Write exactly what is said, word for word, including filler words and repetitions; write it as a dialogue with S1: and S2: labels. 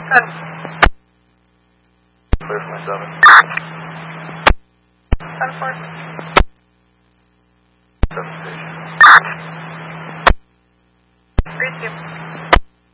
S1: Good.
S2: Clear for my seven.
S1: ten four.
S2: Seven station.